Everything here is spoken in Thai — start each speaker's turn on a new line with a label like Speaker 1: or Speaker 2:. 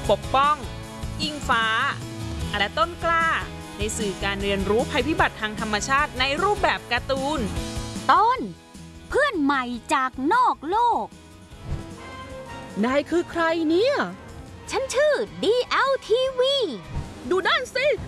Speaker 1: ปกป้องอิงฟ้าและต้นกล้าในสื่อการเรียนรู้ภัยพิบัติทางธรรมชาติในรูปแบบการ์ตูน
Speaker 2: ต้นเพื่อนใหม่จากนอกโลก
Speaker 3: นายคือใครเนี่ย
Speaker 2: ฉันชื่อ DLTV
Speaker 3: ดูนั่นสิ